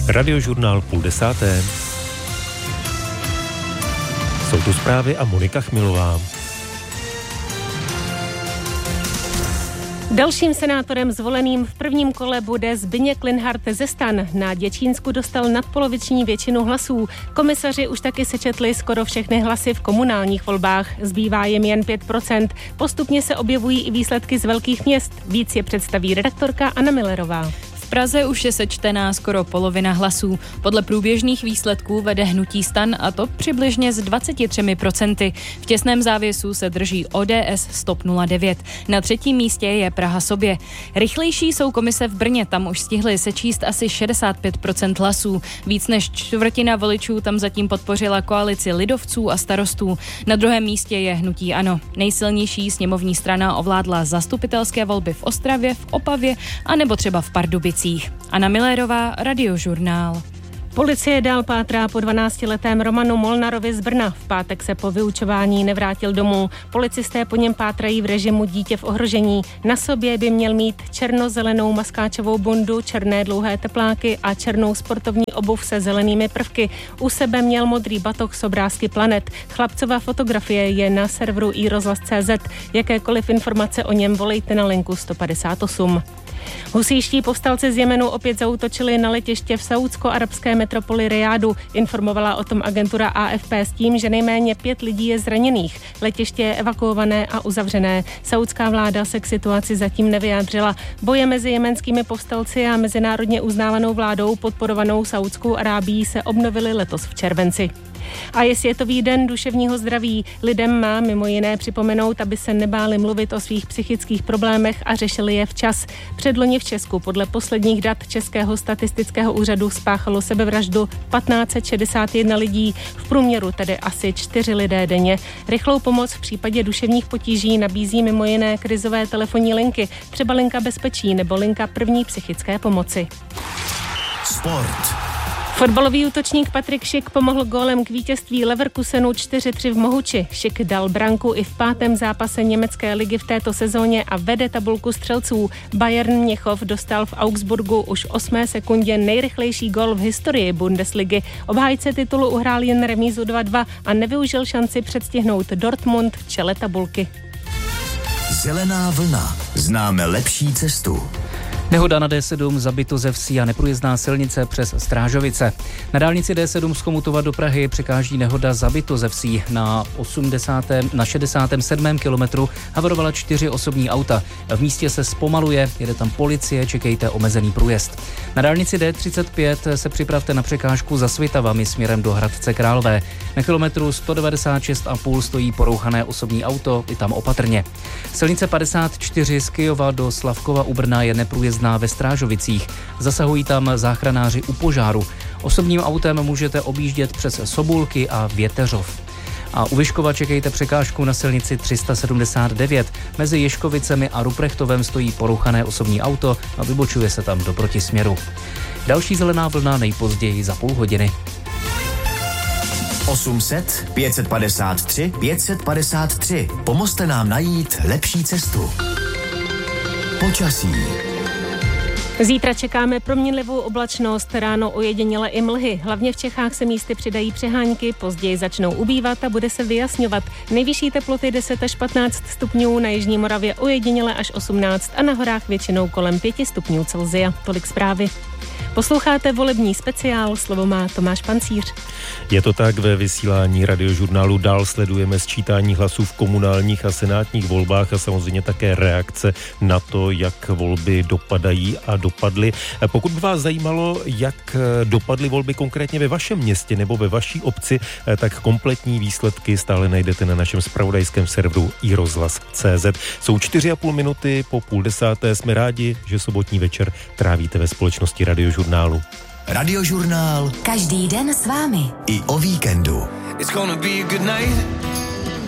Radiožurnál 9:30. Jsou tu zprávy a Monika Chmilová. Dalším senátorem zvoleným v prvním kole bude Zbyněk Linhart ze STAN. Na Děčínsku dostal nadpoloviční většinu hlasů. Komisaři už taky sečetli skoro všechny hlasy v komunálních volbách. Zbývá jim jen 5%. Postupně se objevují i výsledky z velkých měst. Víc je představí redaktorka Anna Millerová. V Praze už je sečtená skoro polovina hlasů. Podle průběžných výsledků vede hnutí STAN, a to přibližně s 23%. V těsném závěsu se drží ODS STOP 09. Na třetím místě je Praha sobě. Rychlejší jsou komise v Brně, tam už stihli sečíst asi 65% hlasů. Víc než čtvrtina voličů tam zatím podpořila koalici lidovců a starostů. Na druhém místě je hnutí ANO. Nejsilnější sněmovní strana ovládla zastupitelské volby v Ostravě, v Opavě a nebo třeba v Pardubicích. Anna Millerová, Radiožurnál. Policie dál pátrá po 12letém Romanu Molnarovi z Brna. V pátek se po vyučování nevrátil domů. Policisté po něm pátrají v režimu dítě v ohrožení. Na sobě by měl mít černozelenou maskáčovou bundu, černé dlouhé tepláky a černou sportovní obuv se zelenými prvky. U sebe měl modrý batoh s obrázky planet. Chlapcova fotografie je na serveru iRozhlas.cz. Jakékoliv informace o něm volejte na linku 158. Husíští povstalci z Jemenu opět zaútočili na letiště v saúdsko-arabské metropoli Rijádu. Informovala o tom agentura AFP s tím, že nejméně 5 lidí je zraněných. Letiště je evakuované a uzavřené. Saúdská vláda se k situaci zatím nevyjádřila. Boje mezi jemenskými povstalci a mezinárodně uznávanou vládou podporovanou Saúdskou Arábií se obnovily letos v červenci. A je Světový den duševního zdraví. Lidem má mimo jiné připomenout, aby se nebáli mluvit o svých psychických problémech a řešili je včas. Předloni v Česku podle posledních dat Českého statistického úřadu spáchalo sebevraždu 1561 lidí, v průměru tedy asi 4 lidé denně. Rychlou pomoc v případě duševních potíží nabízí mimo jiné krizové telefonní linky, třeba linka bezpečí nebo linka první psychické pomoci. Sport. Fotbalový útočník Patrik Schick pomohl gólem k vítězství Leverkusenu 4-3 v Mohuči. Schick dal branku i v 5. zápase německé ligy v této sezóně a vede tabulku střelců. Bayern Mnichov dostal v Augsburgu už v 8. sekundě nejrychlejší gól v historii Bundesligy. Obhájce titulu uhrál jen remízu 2-2 a nevyužil šanci předstihnout Dortmund v čele tabulky. Zelená vlna. Známe lepší cestu. Nehoda na D7 zabito ze vsí a neprůjezdná silnice přes Strážovice. Na dálnici D7 z Chomutova do Prahy překáží nehoda zabito ze vsí. Na 67. kilometru havarovala 4 osobní auta. V místě se zpomaluje, jede tam policie, čekejte omezený průjezd. Na dálnici D35 se připravte na překážku za Svitavami směrem do Hradce Králové. Na kilometru 196,5 stojí porouchané osobní auto, i tam opatrně. Silnice 54 z Kyjova do Slavkova u Brna je neprůjezdná ve Strážovicích. Zasahují tam záchranáři u požáru. Osobním autem můžete objíždět přes Sobůlky a Věteřov. A u Vyškova čekejte překážku na silnici 379. Mezi Ješkovicemi a Ruprechtovem stojí porouchané osobní auto a vybočuje se tam do protisměru. Další zelená vlna nejpozději za půl hodiny. 800 553 553. Pomozte nám najít lepší cestu. Počasí. Zítra čekáme proměnlivou oblačnost, ráno ojediněle i mlhy. Hlavně v Čechách se místy přidají přehánky, později začnou ubývat a bude se vyjasňovat. Nejvyšší teploty 10 až 15 stupňů, na jižní Moravě ojediněle až 18 a na horách většinou kolem 5 stupňů Celsia. Tolik zprávy. Posloucháte volební speciál, slovo má Tomáš Pancíř. Je to tak, ve vysílání Radiožurnálu dál sledujeme sčítání hlasů v komunálních a senátních volbách a samozřejmě také reakce na to, jak volby dopadají a dopadly. Pokud by vás zajímalo, jak dopadly volby konkrétně ve vašem městě nebo ve vaší obci, tak kompletní výsledky stále najdete na našem zpravodajském serveru iRozhlas.cz. Jsou 4,5 minuty po 9:30. Jsme rádi, že sobotní večer trávíte ve společnosti Radiožurnálu. Radiožurnál. Každý den s vámi. I o víkendu. It's gonna be a good night.